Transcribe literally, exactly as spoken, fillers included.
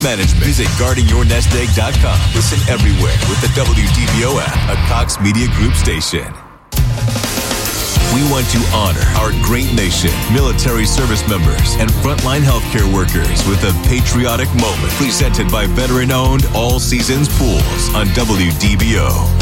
management. Visit guarding your nest egg dot com. Listen everywhere with the W D B O app, a Cox Media Group station. We want to honor our great nation, military service members, and frontline healthcare workers with a patriotic moment presented by veteran-owned All Seasons Pools on W D B O.